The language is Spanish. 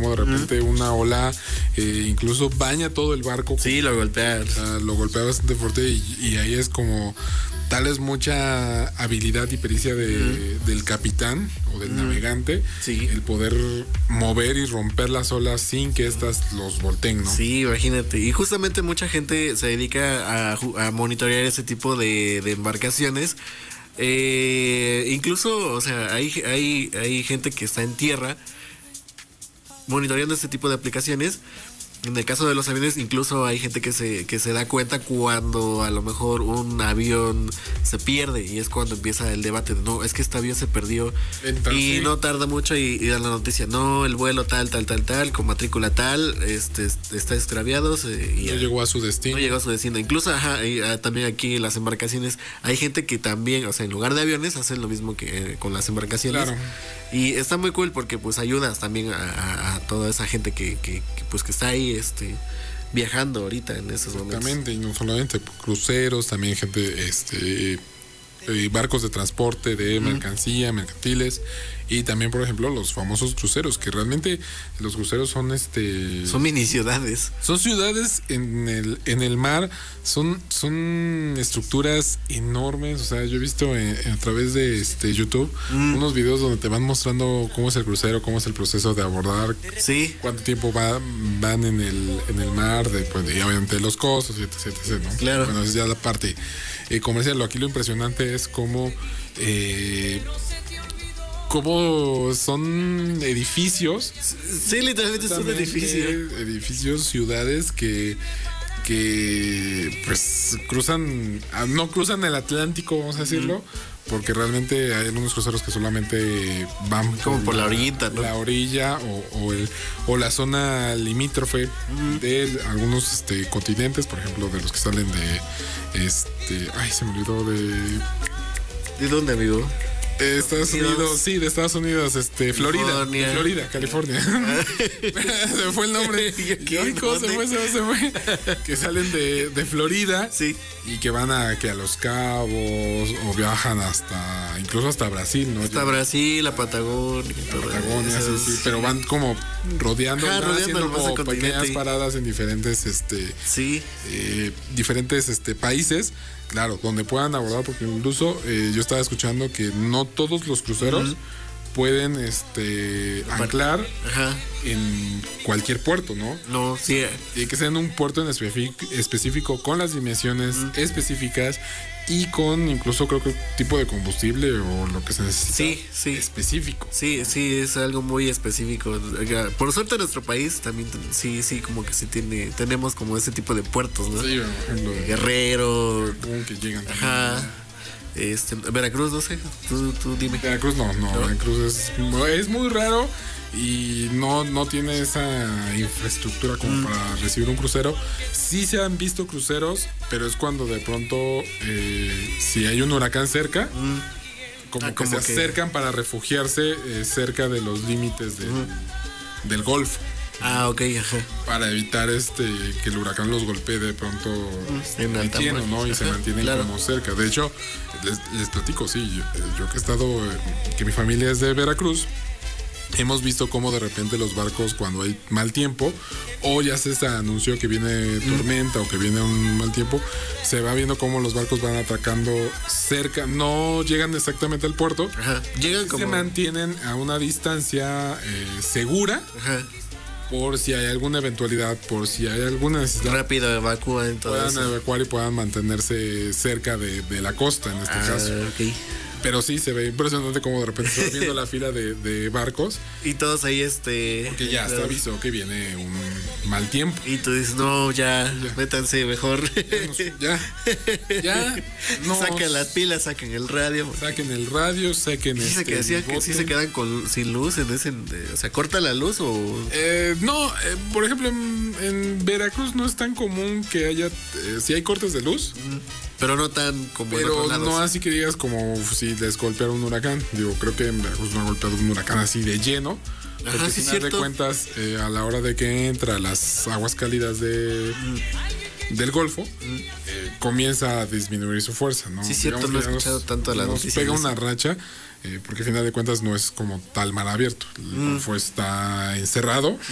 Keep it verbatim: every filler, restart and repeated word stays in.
cómo de repente mm. una ola eh, incluso baña todo el barco. Sí, lo golpea. O sea, lo golpea bastante fuerte y, y ahí es como tal es mucha habilidad y pericia de, mm. del capitán o del mm. navegante, sí. el poder mover y romper las olas sin que estas los volteen, ¿no? Sí, imagínate. Y justamente mucha gente se dedica a, a monitorear ese tipo de, de embarcaciones. Eh, incluso, o sea, hay, hay, hay gente que está en tierra monitoreando este tipo de aplicaciones. En el caso de los aviones, incluso hay gente que se, que se da cuenta cuando a lo mejor un avión se pierde, y es cuando empieza el debate de no, es que este avión se perdió. Entonces, y sí. no tarda mucho y, y dan la noticia, no, el vuelo tal, tal, tal, tal, con matrícula tal, este, está extraviado. Se, y no llegó a su destino. No llegó a su destino. Incluso ajá, y, a, también aquí en las embarcaciones hay gente que también, o sea, en lugar de aviones, hacen lo mismo que eh, con las embarcaciones. Claro. Y está muy cool porque pues ayudas también a, a, a toda esa gente que, que, que pues que está ahí este viajando ahorita en esos momentos. Exactamente, y no solamente cruceros, también gente, este eh, barcos de transporte de mercancía, mm. mercantiles, y también por ejemplo los famosos cruceros, que realmente los cruceros son este son mini ciudades. Son ciudades en el, en el mar, son, son estructuras enormes. O sea, yo he visto en, a través de este YouTube mm. unos videos donde te van mostrando cómo es el crucero, cómo es el proceso de abordar, sí. cuánto tiempo va, van en el, en el mar, después y obviamente los costos, etcétera, etcétera, ¿no? Claro. Bueno, es ya la parte eh, comercial. Aquí lo impresionante es cómo eh, como son edificios. Sí, literalmente son edificios. Edificios, ciudades que que pues cruzan, no cruzan el Atlántico, vamos a decirlo, mm. porque realmente hay algunos cruceros que solamente van como por, por la orillita, ¿no? La orilla o, o el o la zona limítrofe mm. de algunos este continentes, por ejemplo, de los que salen de este, ay, se me olvidó de ¿De dónde, amigo? Eh, Estados Unidos, sí, de Estados Unidos, este, Florida, California. Florida, California. Se me fue el nombre. ¿Qué? ¿Cómo se fue? Se fue, se fue. Que salen de, de Florida, sí. y que van a que a Los Cabos o viajan hasta, incluso hasta Brasil, ¿no? Hasta Brasil, a Patagonia. La Patagonia, sí, sí, sí, pero van como rodeando, ah, rodeando haciendo como pequeñas continente. paradas en diferentes, este, sí, eh, diferentes, este, países. Claro, donde puedan abordar, porque incluso eh, yo estaba escuchando que no todos los cruceros uh-huh. pueden este anclar Ajá. en cualquier puerto, ¿no? No, sí. Tiene que ser en un puerto en específico, específico con las dimensiones uh-huh. específicas y con incluso creo que tipo de combustible o lo que se necesita. Sí, sí. Específico. Sí, sí, es algo muy específico. Por suerte en nuestro país también sí, sí, como que sí tiene, tenemos como ese tipo de puertos, ¿no? Sí, por ejemplo. Guerrero. Que llegan también. Ajá. Este, Veracruz, no sé, tú, tú dime. Veracruz no, no, ¿no? Veracruz es, es muy raro y no, no tiene esa infraestructura como mm. para recibir un crucero. Sí se han visto cruceros, pero es cuando de pronto eh, si hay un huracán cerca, mm. como, ah, que como se acercan que... para refugiarse eh, cerca de los límites de, mm. del Golfo. Ah, ok, ajá. Para evitar este que el huracán los golpee de pronto en el cielo, ¿no? Y ajá, se mantienen claro. como cerca. De hecho, les, les platico, sí, yo, yo que he estado, que mi familia es de Veracruz, hemos visto cómo de repente los barcos cuando hay mal tiempo o ya se anunció que viene tormenta mm. o que viene un mal tiempo, se va viendo cómo los barcos van atracando cerca, no llegan exactamente al puerto, ajá. Llegan como... se mantienen a una distancia eh, segura. Ajá. Por si hay alguna eventualidad, por si hay alguna necesidad. Rápido evacúan todo puedan eso. evacuar y puedan mantenerse cerca de, de la costa en este ah, caso. Okay. Pero sí, se ve impresionante como de repente estás viendo la fila de, de barcos. Y todos ahí este... Porque ya está avisó que viene un mal tiempo. Y tú dices, no, ya, ya. métanse mejor. Ya, ya, ya no. Saquen las pilas, saquen el radio. Saquen el radio, saquen sí este... Se decía que sí se quedan con, sin luz en ese... De, o sea, ¿corta la luz o...? Eh, no, eh, por ejemplo, en, en Veracruz no es tan común que haya... Eh, si hay cortes de luz... Mm. Pero no tan como Pero en otros lados. No así que digas como si les golpeara un huracán. Digo, creo que en Veracruz no ha golpeado un huracán así de lleno. Ajá, porque sí, al final de cuentas, eh, a la hora de que entra las aguas cálidas de, mm. del Golfo, mm. eh, comienza a disminuir su fuerza, ¿no? Sí, cierto, no he escuchado nos, tanto la noticia. Nos pega una racha, eh, porque al final de cuentas no es como tal mar abierto. El mm. Golfo está encerrado.